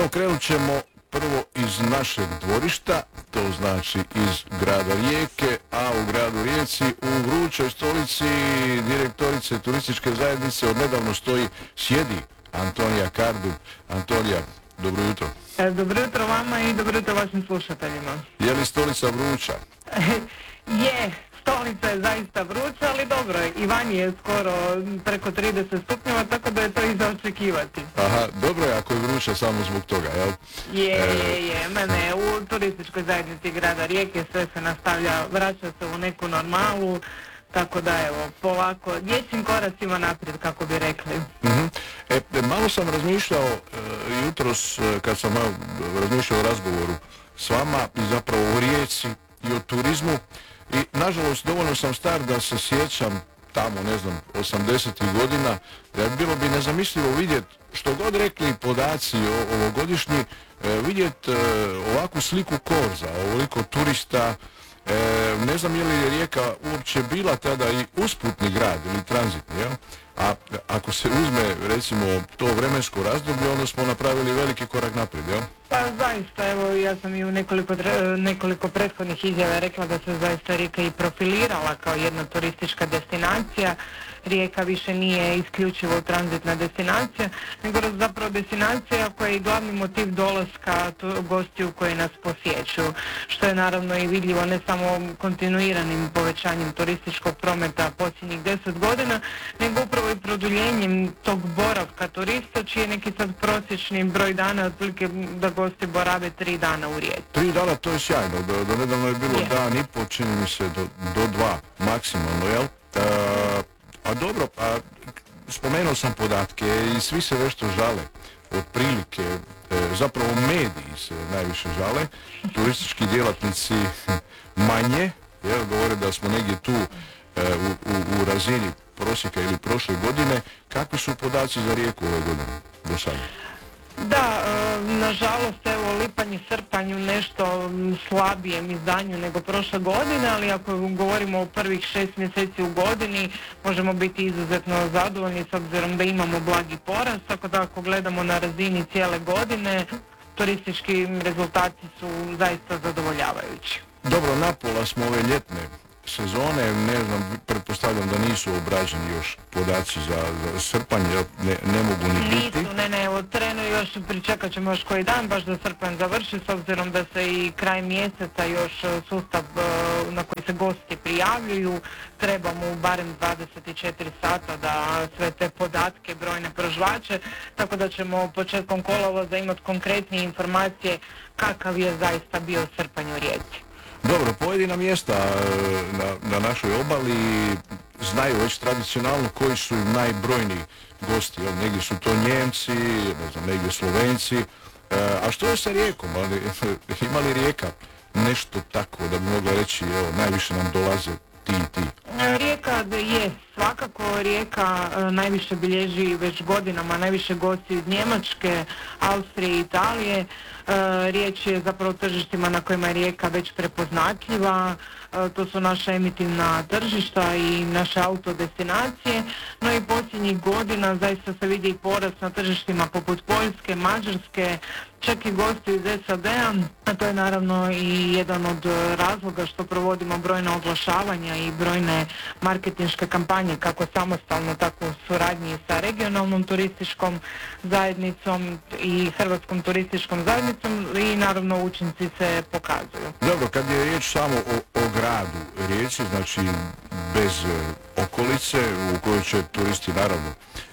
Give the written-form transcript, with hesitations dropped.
Evo, krenut ćemo prvo iz našeg dvorišta, to znači iz grada Rijeke, a u gradu Rijeci u vrućoj stolici direktorice turističke zajednice odnedavno sjedi Antonija Kardum. Antonija, dobro jutro. Dobro jutro vama i dobro jutro vašim slušateljima. Je li stolica vruća? Je, stolica je zaista vruća, ali dobro je. I vani je skoro preko 30 stupnjeva, tako da je to i za očekivati. Aha, dobro je ako je vruća samo zbog toga, jel? Je. Mene u turističkoj zajednici grada Rijeke sve se nastavlja, vraća se u neku normalu, tako da evo, polako, dječjim koracima naprijed, kako bi rekli. Malo sam razmišljao jutros, kad sam razmišljao o razgovoru s vama i zapravo o Rijeci i o turizmu, i nažalost dovoljno sam star da se sjećam tamo, 80-ih godina, da bilo bi nezamislivo vidjeti, što god rekli podaci ovogodišnji, vidjeti ovakvu sliku Korza, ovoliko turista. Ne znam je li Rijeka uopće bila tada i usputni grad ili tranzitni, jel? A ako se uzme recimo to vremensko razdoblje, onda smo napravili veliki korak naprijed, jel? Pa zaista, evo ja sam i u nekoliko prethodnih izjava rekla da se zaista Rijeka i profilirala kao jedna turistička destinacija. Rijeka više nije isključivo tranzitna destinacija, nego zapravo destinacija koja je i glavni motiv dolaska gostiju koji nas posjeću, što je naravno i vidljivo ne samo kontinuiranim povećanjem turističkog prometa posljednjih 10 godina, nego upravo i produljenjem tog boravka turista, čiji je neki sad prosječni broj dana, otprilike da gosti borave 3 dana u Rijeci. 3 dana, to je sjajno, do nedavno je bilo dan i po, čini mi se, do 2 maksimalno, jel? A dobro, spomenuo sam podatke i svi se nešto žale, otprilike, zapravo mediji se najviše žale, turistički djelatnici manje, jer govore da smo negdje tu u razini prosjeka ili prošle godine. Kakvi su podaci za Rijeku ove godine do sada? Da, nažalost, evo, lipanj i srpanj u nešto slabijem izdanju nego prošle godine, ali ako govorimo o prvih 6 mjeseci u godini, možemo biti izuzetno zadovoljni s obzirom da imamo blagi porast, tako da ako gledamo na razini cijele godine, turistički rezultati su zaista zadovoljavajući. Dobro, napola smo ove ljetne sezone, ne znam, pretpostavljam da nisu obrađeni još podaci za srpanj, ne mogu ni biti. Nisu, ne, evo, trenu još, pričekat ćemo još koji dan, baš da srpanj završi, s obzirom da se i kraj mjeseca još sustav na koji se gosti prijavljuju, treba mu barem 24 sata da sve te podatke brojne prožvače, tako da ćemo početkom kolovoza imati konkretnije informacije kakav je zaista bio srpanj u Rijeci. Dobro, pojedina mjesta na našoj obali znaju već tradicionalno koji su najbrojniji gosti. Negdje su to Njemci, ne znam, negdje Slovenci. A što je sa Rijekom? Ima li Rijeka nešto tako da bi mogla reći, evo, najviše nam dolaze ti i ti? Rijeka je, svakako Rijeka najviše bilježi već godinama, najviše gosti iz Njemačke, Austrije i Italije. Riječ je zapravo o tržištima na kojima je Rijeka već prepoznatljiva, to su naša emitivna tržišta i naše autodestinacije, no i posljednjih godina zaista se vidi i porast na tržištima poput Poljske, Mađarske, čak i gosti iz SAD-a, a to je naravno i jedan od razloga što provodimo brojna oglašavanja i brojne marketinške kampanje, kako samostalno, tako u suradnji sa regionalnom turističkom zajednicom i Hrvatskom turističkom zajednicom, i naravno učinci se pokazuju. Dobro, kad je riječ samo o gradu Rijeci, znači bez okolice u kojoj će turisti naravno